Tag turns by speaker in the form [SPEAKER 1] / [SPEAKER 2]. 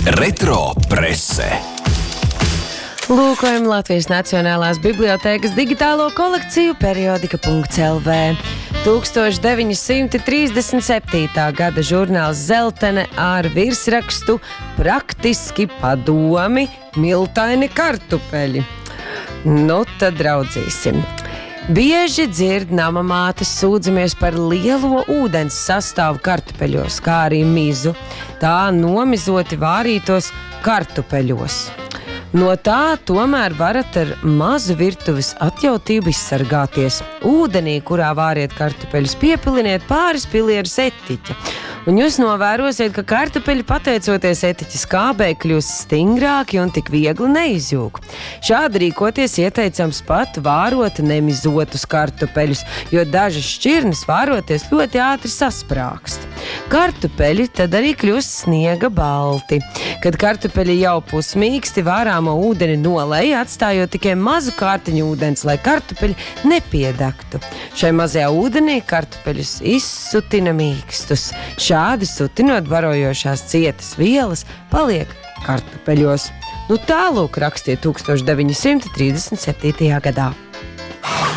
[SPEAKER 1] Retro prese.
[SPEAKER 2] Lūkojam Latvijas Nacionālās bibliotēkas digitālo kolekciju periodika.lv. 1937. gada žurnāls Zeltene ar virsrakstu Praktiski padomi miltaini kartupeļi. Nu tad raudzīsim. Bieži dzird namamātes sūdzamies par lielo ūdens sastāvu kartupeļos, kā arī mizu, tā nomizoti vārītos kartupeļos. No tā tomēr varat ar mazu virtuves atjautību izsargāties. Ūdenī, kurā vāriet kartupeļus, piepiliniet pāris pilierus etiķa. Un jūs novērosiet, ka kartupeļi pateicoties etiķa skābei kļūst stingrāki un tik viegli neizjūg. Šādi rīkoties ieteicams pat vārot nemizotus kartupeļus, jo dažas šķirnes vāroties ļoti ātri sasprākst. Kartupeļi tad arī kļūst sniega balti. Kad kartupeļi jau pusmīksti, vārāmo ūdeni nolej, atstājot tikai mazu kārtiņu ūdens, lai kartupeļi nepiedegtu. Šai mazajā ūdenī kartupeļus izsutina mīkstus. Šādi sutinot barojošās cietas vielas paliek kartupeļos. Nu tālūk rakstīja 1937. gadā.